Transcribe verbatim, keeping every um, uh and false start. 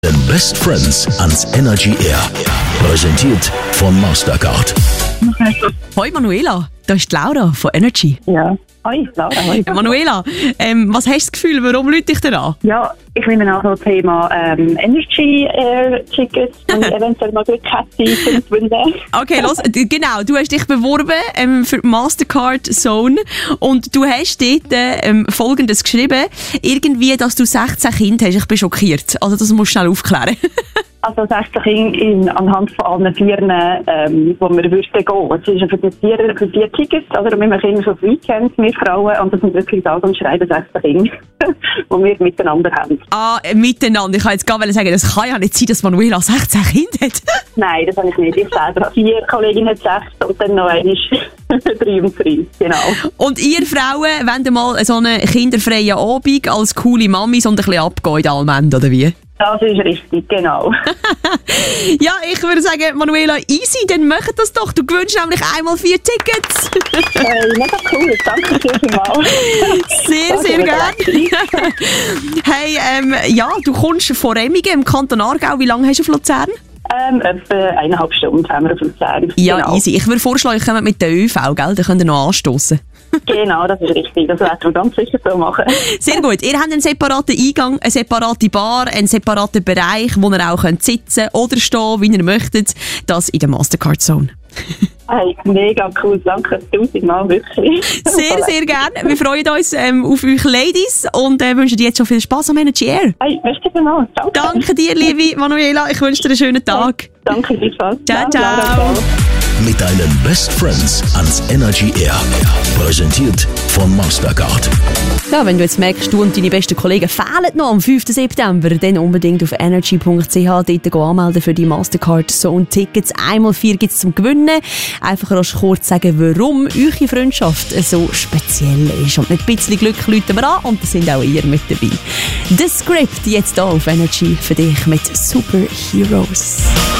Den Best Friends ans Energy Air. Präsentiert von Mastercard. Hoi Manuela, da ist die Laura von Energy. Ja, hoi Laura, hoi. Manuela, ähm, was hast du das Gefühl, warum rufe ich dir an? Ja, ich nehme auch so das Thema ähm, Energy Air Tickets, die ich eventuell mal Glück hätte zu gewinnen. Okay, los, genau, du hast dich beworben ähm, für Mastercard Zone und du hast dort ähm, Folgendes geschrieben, irgendwie, dass du sechzehn Kinder hast. Ich bin schockiert, also das musst du schnell aufklären. Also sechzehn Kinder in, anhand von allen Vieren, ähm, wo wir würden gehen. Es ist für die vier, für vier Tickets, also wir machen immer so das Weekend, wir Frauen, und das sind wirklich sage und schreiben sechzehn Kinder, die wir miteinander haben. Ah, miteinander. Ich kann jetzt gar nicht sagen, das kann ja nicht sein, dass Manuela sechzehn Kinder hat. Nein, das habe ich nicht. Ich selber habe vier, Kollegin hat sechs und dann noch eine drei und drei, genau. Und ihr Frauen wollt mal so einen kinderfreien Abend als coole Mamis und ein bisschen abgehen in der Allmende, oder wie? Das ist richtig, genau. Ja, ich würde sagen, Manuela, easy, dann mach das doch. Du gewünscht nämlich einmal vier Tickets. Hey, mega cool, danke sehr vielmals. Sehr, sehr gerne. Hey, ähm, ja, du kommst von Remmingen im Kanton Aargau. Wie lange hast du auf Luzern? Ähm, etwa eineinhalb Stunden haben wir auf Luzern. Ja, genau. Easy. Ich würde vorschlagen, ihr kommt mit der ÖV, gell? Dann könnt ihr noch anstossen. Genau, das ist richtig. Das werden wir ganz sicher so machen. Sehr gut. Ihr habt einen separaten Eingang, eine separate Bar, einen separaten Bereich, wo ihr auch könnt sitzen oder stehen, wie ihr möchtet. Das in der Mastercard Zone. Hey, mega cool. Danke tausendmal, wirklich. Sehr, sehr gerne. Wir freuen uns ähm, auf euch Ladies und äh, wünschen dir jetzt schon viel Spaß am Energy Air. Hey, merci vielmals. Danke. Danke dir, liebe Manuela. Ich wünsche dir einen schönen Tag. Hey, danke, gleichfalls. Ciao, ciao. Ja, ciao. Mit deinen Best Friends ans Energy Air. Präsentiert von Mastercard. Ja, wenn du jetzt merkst, du und deine besten Kollegen fehlen noch am fünften September, dann unbedingt auf energy punkt c h dort anmelden für die Mastercard Zone Tickets. Einmal vier gibt es zum Gewinnen. Einfach rasch kurz sagen, warum eure Freundschaft so speziell ist. Und mit ein bisschen Glück läuten wir an und da sind auch ihr mit dabei. The Script jetzt hier auf Energy für dich mit Superheroes.